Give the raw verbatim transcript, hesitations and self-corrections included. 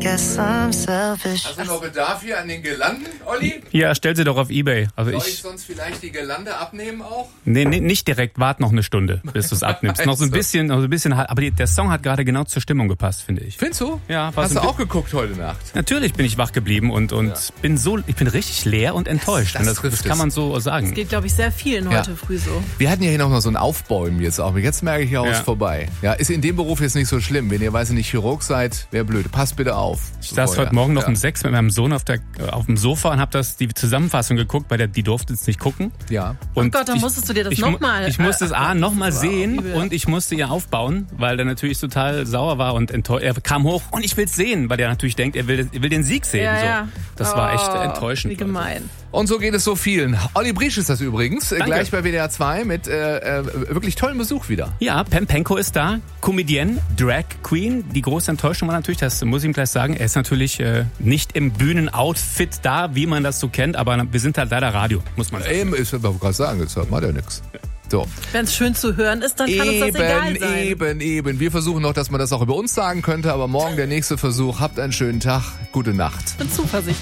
Guess I'm selfish. Hast du noch Bedarf hier an den Girlanden, Olli? Ja, stell sie doch auf Ebay. Also Soll ich, ich sonst vielleicht die Girlande abnehmen auch? nee, nee, nicht direkt, wart noch eine Stunde, bis du es abnimmst. Noch so ein Also. bisschen, noch so ein bisschen, aber die, der Song hat gerade genau zur Stimmung gepasst, finde ich. Findest du? Ja, war Hast so du ein auch geguckt heute Nacht? Natürlich bin ich wach geblieben und, und Ja. bin so, ich bin richtig leer und enttäuscht. Das Und das, trifft das kann es. man so sagen. Geht, glaube ich, sehr vielen Ja. heute früh so. Wir hatten ja hier noch mal so ein Aufbäumen jetzt auch. Jetzt merke ich ja, Ja. ist vorbei. Ja, ist in dem Beruf jetzt nicht so schlimm. Wenn ihr, weiß ich nicht, Chirurg seid, wäre blöd. Passt bitte auf. Ich saß heute Morgen noch um sechs mit meinem Sohn auf, der, auf dem Sofa und habe das die Zusammenfassung geguckt, weil der, die durfte es nicht gucken. Ja. Und Oh Gott, dann ich, musstest du dir das ich, mu- nochmal- Ich musste es A nochmal sehen übel. und ich musste ihr aufbauen, weil der natürlich total sauer war und enttäuscht. Er kam hoch und ich will es sehen, weil der natürlich denkt, er will, er will den Sieg sehen. Ja, so. ja. Das war echt Oh, enttäuschend. Wie gemein. Und so geht es so vielen. Olli Briesch ist das übrigens. äh, Danke. Gleich bei W D R zwei mit äh, äh, wirklich tollem Besuch wieder. Ja, Pam Penko ist da, Comedienne, Drag Queen. Die große Enttäuschung war natürlich, das muss ich ihm gleich sagen, er ist natürlich äh, nicht im Bühnenoutfit da, wie man das so kennt, aber wir sind halt leider Radio, muss man sagen. Eben, ich wollte gerade sagen, jetzt hört man ja nichts. So. Wenn es schön zu hören ist, dann kann uns das egal Eben, sein. eben, eben. Wir versuchen noch, dass man das auch über uns sagen könnte, aber morgen der nächste Versuch. Habt einen schönen Tag. Gute Nacht. Ich bin zuversichtlich.